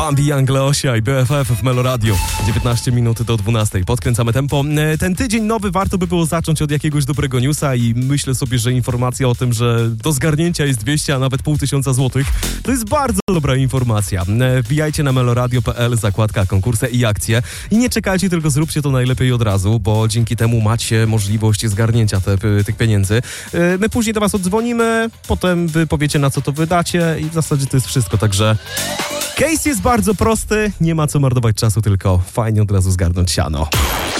Bambi, Young Leosia i BFF w Meloradio. 19 minut do 12. Podkręcamy tempo. Ten tydzień nowy warto by było zacząć od jakiegoś dobrego newsa i myślę sobie, że informacja o tym, że do zgarnięcia jest 200, a nawet 500 złotych, to jest bardzo dobra informacja. Wbijajcie na meloradio.pl, zakładka konkursy i akcje i nie czekajcie, tylko zróbcie to najlepiej od razu, bo dzięki temu macie możliwość zgarnięcia tych pieniędzy. My później do was odzwonimy, potem wy powiecie, na co to wydacie i w zasadzie to jest wszystko, także case jest bardzo prosty, nie ma co marnować czasu, tylko fajnie od razu zgarnąć siano.